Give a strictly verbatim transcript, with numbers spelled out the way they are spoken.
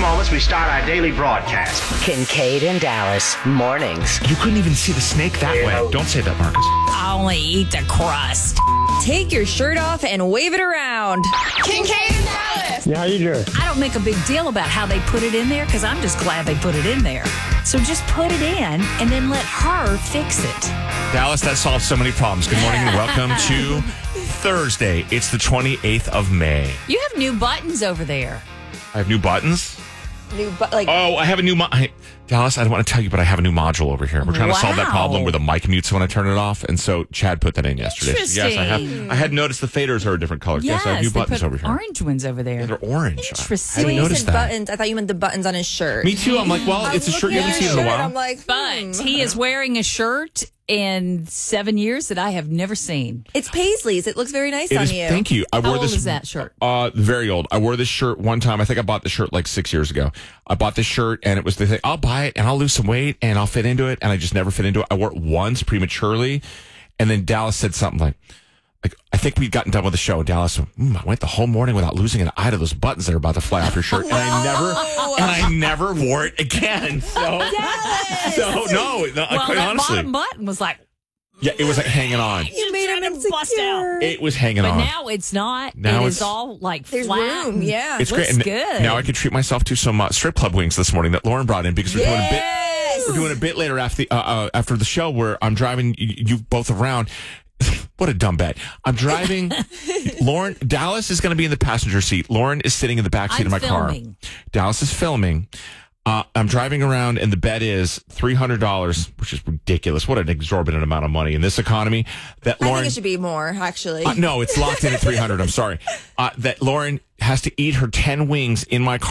moments, we start our daily broadcast. Kincaid and Dallas, mornings. You couldn't even see the snake that way. Don't say that, Marcus. I only eat the crust. Take your shirt off and wave it around. Kincaid and Dallas. Yeah, how you doing? I don't make a big deal about how they put it in there because I'm just glad they put it in there. So just put it in and then let her fix it. Dallas, that solves so many problems. Good morning and welcome to Thursday. It's the twenty-eighth of May. You have new buttons over there. I have new buttons. New, bu- like, Oh, I have a new mo- I, Dallas, I don't want to tell you, but I have a new module over here. We're trying to solve that Wow. problem where the mic mutes when I turn it off. And so Chad put that in yesterday. Yes, I have. Interesting. I had noticed the faders are a different color. Yes, I have new they buttons put over here. orange ones over there. Yeah, they're orange. Interesting. I when hadn't you noticed said that. buttons, I thought you meant the buttons on his shirt. Me too. I'm like, well, it's a I'm shirt you haven't looking seen at in a his shirt, while. I'm like, But hmm. he is wearing a shirt in seven years that I have never seen. It's Paisley's. It looks very nice It on is- you. Thank you. I How wore old this. is that shirt? Uh, very old. I wore this shirt one time. I think I bought the shirt like six years ago. I bought this shirt and it was the thing. I'll buy it and I'll lose some weight and I'll fit into it. And I just never fit into it. I wore it once prematurely. And then Dallas said something like, like I think we'd gotten done with the show. And Dallas went, mm, I went the whole morning without losing an eye to those buttons that are about to fly off your shirt. And I never, and I never wore it again. So, so no, no Well, quite that honestly. bottom button was like, Yeah, it was like hanging on. You made him trying to bust insecure. out. It was hanging but on. now it's not. Now it it's- is all like There's flat. room, yeah. It's Looks great. And good. now I can treat myself to some uh, strip club wings this morning that Lauren brought in because we're doing a bit. Yes! We're doing a bit later after the uh, uh, after the show where I'm driving you, you both around. What a dumb bet! I'm driving. Lauren Dallas is going to be in the passenger seat. Lauren is sitting in the back seat I'm of my filming. car. Dallas is filming. Uh, I'm driving around, and the bet is three hundred dollars, which is ridiculous. What an exorbitant amount of money in this economy. That I Lauren. think it should be more, actually. Uh, no, it's locked in at three hundred. I'm sorry. Uh, that Lauren has to eat her ten wings in my car.